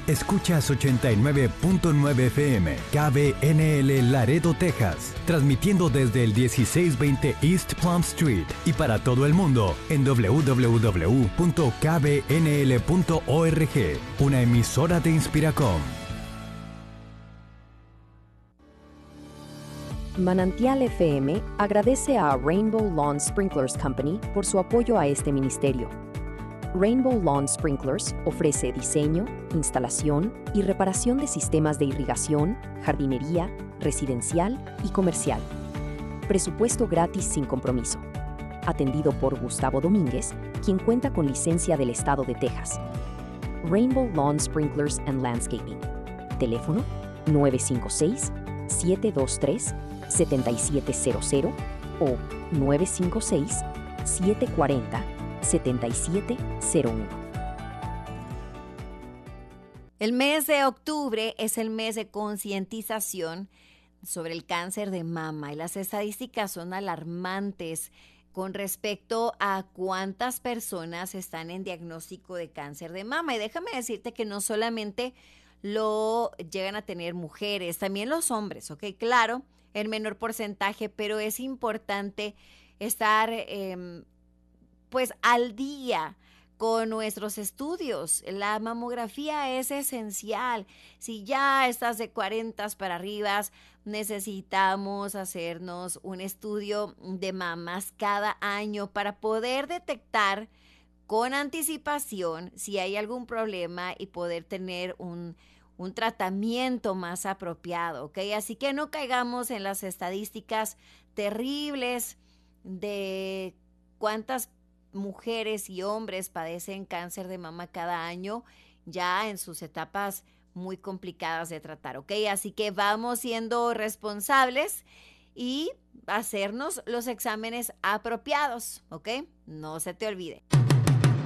Escuchas 89.9 FM, KBNL Laredo, Texas, transmitiendo desde el 1620 East Plum Street y para todo el mundo en www.kbnl.org, una emisora de Inspiracom. Manantial FM agradece a Rainbow Lawn Sprinklers Company por su apoyo a este ministerio. Rainbow Lawn Sprinklers ofrece diseño, instalación y reparación de sistemas de irrigación, jardinería, residencial y comercial. Presupuesto gratis sin compromiso. Atendido por Gustavo Domínguez, quien cuenta con licencia del estado de Texas. Rainbow Lawn Sprinklers and Landscaping. Teléfono 956-723-7700 o 956-740-7701. El mes de octubre es el mes de concientización sobre el cáncer de mama y las estadísticas son alarmantes con respecto a cuántas personas están en diagnóstico de cáncer de mama. Y déjame decirte que no solamente lo llegan a tener mujeres, también los hombres, ¿ok? Claro, en menor porcentaje, pero es importante estar pues al día con nuestros estudios. La mamografía es esencial. Si ya estás de 40 para arriba, necesitamos hacernos un estudio de mamas cada año para poder detectar con anticipación si hay algún problema y poder tener un tratamiento más apropiado, ¿ok? Así que no caigamos en las estadísticas terribles de cuántas mujeres y hombres padecen cáncer de mama cada año, ya en sus etapas muy complicadas de tratar, ¿ok? Así que vamos siendo responsables y hacernos los exámenes apropiados, ¿ok? No se te olvide.